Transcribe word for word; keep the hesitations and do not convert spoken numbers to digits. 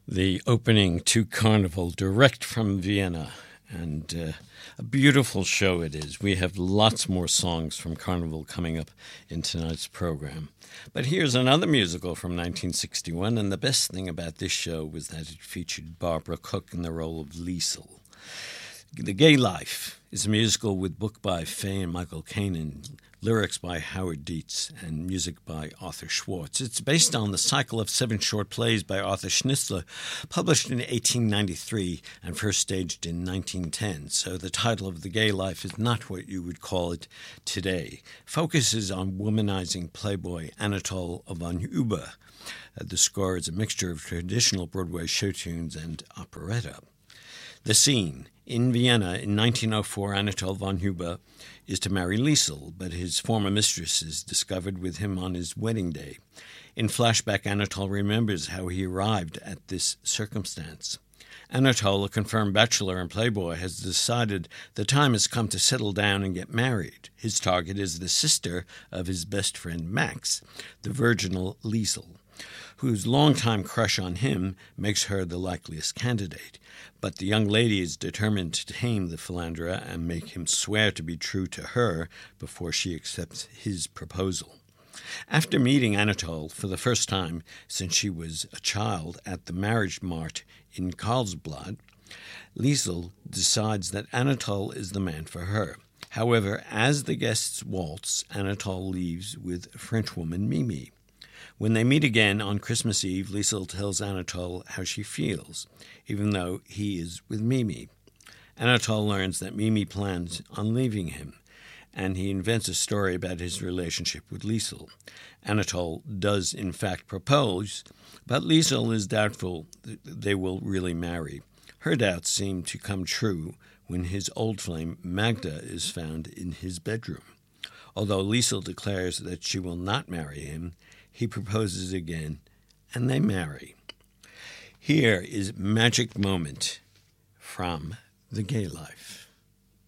the opening to Carnival direct from Vienna, and uh, a beautiful show it is. We have lots more songs from Carnival coming up in tonight's program. But here's another musical from nineteen sixty-one, and the best thing about this show was that it featured Barbara Cook in the role of Liesl. The Gay Life is a musical with book by Faye and Michael Kanan, lyrics by Howard Dietz, and music by Arthur Schwartz. It's based on the cycle of seven short plays by Arthur Schnitzler, published in eighteen ninety-three and first staged in nineteen ten. So the title of The Gay Life is not what you would call it today. Focuses on womanizing playboy Anatole von Uber. Uh, the score is a mixture of traditional Broadway show tunes and operetta. The scene. In Vienna, in nineteen oh four, Anatole von Huber is to marry Liesl, but his former mistress is discovered with him on his wedding day. In flashback, Anatole remembers how he arrived at this circumstance. Anatole, a confirmed bachelor and playboy, has decided the time has come to settle down and get married. His target is the sister of his best friend Max, the virginal Liesl, whose longtime crush on him makes her the likeliest candidate. But the young lady is determined to tame the philanderer and make him swear to be true to her before she accepts his proposal. After meeting Anatole for the first time since she was a child at the marriage mart in Karlsbad, Liesl decides that Anatole is the man for her. However, as the guests waltz, Anatole leaves with Frenchwoman Mimi. When they meet again on Christmas Eve, Liesl tells Anatole how she feels, even though he is with Mimi. Anatole learns that Mimi plans on leaving him, and he invents a story about his relationship with Liesl. Anatole does, in fact, propose, but Liesl is doubtful that they will really marry. Her doubts seem to come true when his old flame, Magda, is found in his bedroom. Although Liesl declares that she will not marry him, he proposes again, and they marry. Here is Magic Moment from The Gay Life.